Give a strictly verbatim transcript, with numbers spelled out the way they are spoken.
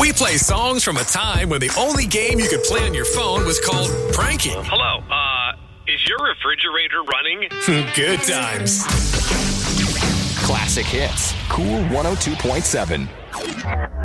We play songs from a time when the only game you could play on your phone was called pranking. Hello, uh, is your refrigerator running? Good times. Classic hits. Cool one oh two point seven.